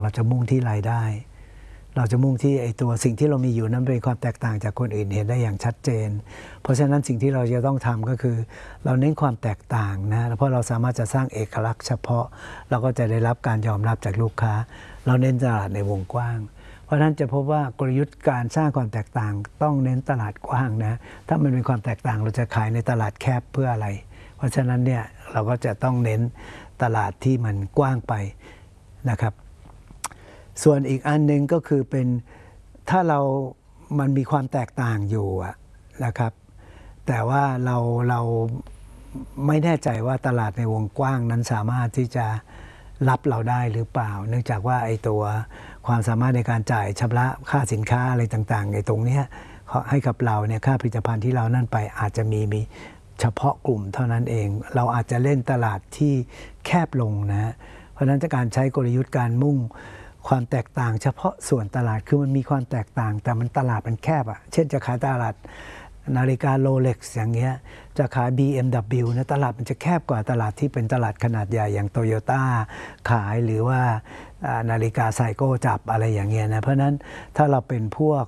เราจะมุ่งที่รายได้เราจะมุ่งที่ไอ้ตัวสิ่งที่เรามีอยู่นั้นเป็นความแตกต่างจากคนอื่นเห็นได้อย่างชัดเจนเพราะฉะนั้นสิ่งที่เราจะต้องทำก็คือเราเน้นความแตกต่างนะเพราะเราสามารถจะสร้างเอกลักษณ์เฉพาะเราก็จะได้รับการยอมรับจากลูกค้าเราเน้นตลาดในวงกว้างเพราะฉะนั้นจะพบว่ากลยุทธ์การสร้างความแตกต่างต้องเน้นตลาดกว้างนะถ้ามันเป็นความแตกต่างเราจะขายในตลาดแคบเพื่ออะไรเพราะฉะนั้นเนี่ยเราก็จะต้องเน้นตลาดที่มันกว้างไปนะครับส่วนอีกอันนึงก็คือเป็นถ้ามันมีความแตกต่างอยู่นะครับแต่ว่าเราไม่แน่ใจว่าตลาดในวงกว้างนั้นสามารถที่จะรับเราได้หรือเปล่าเนื่องจากว่าไอ้ตัวความสามารถในการจ่ายชำระค่าสินค้าอะไรต่างๆไอ้ตรงนี้ให้กับเราเนี่ยค่าผลิตภัณฑ์ที่เรานั่นไปอาจจะมีเฉพาะกลุ่มเท่านั้นเองเราอาจจะเล่นตลาดที่แคบลงนะเพราะฉะนั้นการใช้กลยุทธ์การมุ่งความแตกต่างเฉพาะส่วนตลาดคือมันมีความแตกต่างแต่มันตลาดมันแคบเช่นจะขายตลาดนาฬิกาโรเล็กซ์อย่างเงี้ยจะขาย BMW นะตลาดมันจะแคบกว่าตลาดที่เป็นตลาดขนาดใหญ่อย่างโตโยต้าขายหรือว่านาฬิกาไซโก้จับอะไรอย่างเงี้ยนะเพราะนั้นถ้าเราเป็นพวก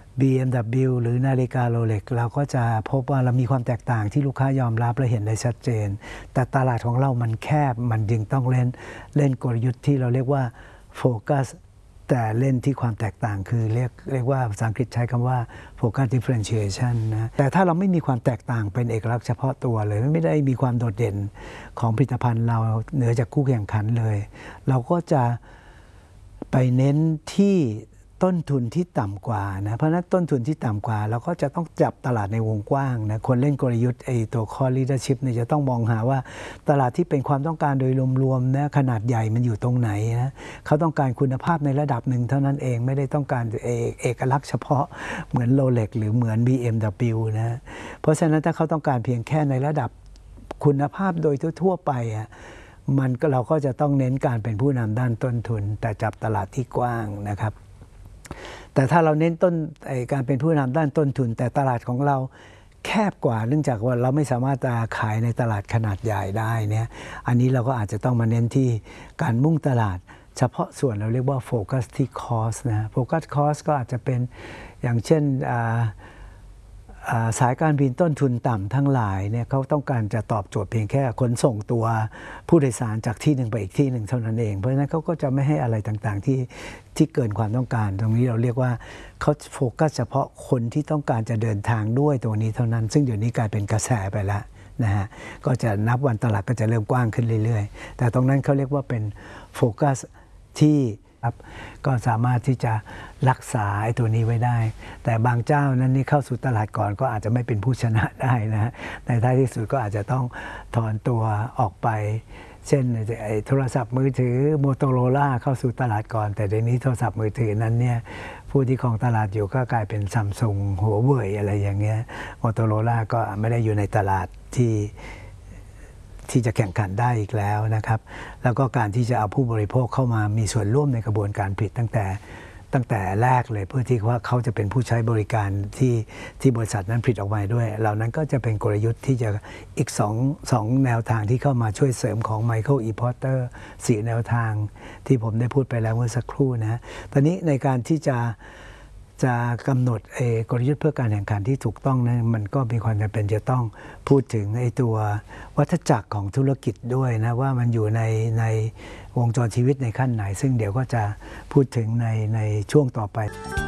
BMW หรือนาฬิกาโรเล็กซ์เราก็จะพบว่าเรามีความแตกต่างที่ลูกค้ายอมรับและเห็นได้ชัดเจนแต่ตลาดของเรามันแคบมันจึงต้องเล่นกลยุทธ์ที่เราเรียกว่าโฟกัสแต่เล่นที่ความแตกต่างคือเรียกว่าภาษาอังกฤษใช้คำว่า focus differentiation นะแต่ถ้าเราไม่มีความแตกต่างเป็นเอกลักษณ์เฉพาะตัวเลยไม่ได้มีความโดดเด่นของผลิตภัณฑ์เราเหนือจากคู่แข่งขันเลยเราก็จะไปเน้นที่ต้นทุนที่ต่ำกว่านะเพราะนั้นต้นทุนที่ต่ำกว่าเราก็จะต้องจับตลาดในวงกว้างนะคนเล่นกลยุทธ์ไอ้ตัว core leadership เนี่ยจะต้องมองหาว่าตลาดที่เป็นความต้องการโดยรวมๆนะขนาดใหญ่มันอยู่ตรงไหนนะเขาต้องการคุณภาพในระดับหนึ่งเท่านั้นเองไม่ได้ต้องการเอกลักษณ์เฉพาะเหมือนโรเล็กหรือเหมือน BMW นะเพราะฉะนั้นถ้าเขาต้องการเพียงแค่ในระดับคุณภาพโดยทั่วไปเราก็จะต้องเน้นการเป็นผู้นำด้านต้นทุนแต่จับตลาดที่กว้างนะครับแต่ถ้าเราเน้นการเป็นผู้นำด้านต้นทุนแต่ตลาดของเราแคบกว่าเนื่องจากว่าเราไม่สามารถจะขายในตลาดขนาดใหญ่ได้เนี่ยอันนี้เราก็อาจจะต้องมาเน้นที่การมุ่งตลาดเฉพาะส่วนเราเรียกว่าโฟกัสที่คอสนะโฟกัสคอสก็อาจจะเป็นอย่างเช่นสายการบินต้นทุนต่ำทั้งหลายเนี่ยเขาต้องการจะตอบโจทย์เพียงแค่ขนส่งตัวผู้โดยสารจากที่หนึ่งไปอีกที่หนึ่งเท่านั้นเองเพราะฉะนั้นเขาก็จะไม่ให้อะไรต่างๆที่เกินความต้องการตรงนี้เราเรียกว่าเขาโฟกัสเฉพาะคนที่ต้องการจะเดินทางด้วยตัวนี้เท่านั้นซึ่งเดี๋ยวนี้กลายเป็นกระแสไปแล้วนะฮะก็จะนับวันตลาดก็จะเริ่มกว้างขึ้นเรื่อยๆแต่ตรงนั้นเขาเรียกว่าเป็นโฟกัสที่ก็สามารถที่จะรักษาไอ้ตัวนี้ไว้ได้แต่บางเจ้านั้นนี่เข้าสู่ตลาดก่อนก็อาจจะไม่เป็นผู้ชนะได้นะฮะในท้ายที่สุดก็อาจจะต้องถอนตัวออกไปเช่นโทรศัพท์มือถือโมโตโรล่าเข้าสู่ตลาดก่อนแต่เดี๋ยวนี้โทรศัพท์มือถือนั้นเนี่ยผู้ที่ครองตลาดอยู่ก็กลายเป็นซัมซุงหัวเว่ยอะไรอย่างเงี้ยโมโตโรล่าก็ไม่ได้อยู่ในตลาดที่จะแข่งขันได้อีกแล้วนะครับแล้วก็การที่จะเอาผู้บริโภคเข้ามามีส่วนร่วมในกระบวนการผลิตตั้งแต่แรกเลยเพื่อที่ว่าเขาจะเป็นผู้ใช้บริการที่บริษัทนั้นผลิตออกมาด้วยเหล่านั้นก็จะเป็นกลยุทธ์ที่จะอีกสองแนวทางที่เข้ามาช่วยเสริมของไมเคิล อีพอร์เตอร์4แนวทางที่ผมได้พูดไปแล้วเมื่อสักครู่นะตอนนี้ในการที่จะกำหนดกลยุทธ์เพื่อการแข่งขันที่ถูกต้องนะมันก็มีความจำเป็นจะต้องพูดถึงไอ้ตัววัฏจักรของธุรกิจด้วยนะว่ามันอยู่ในวงจรชีวิตในขั้นไหนซึ่งเดี๋ยวก็จะพูดถึงในช่วงต่อไป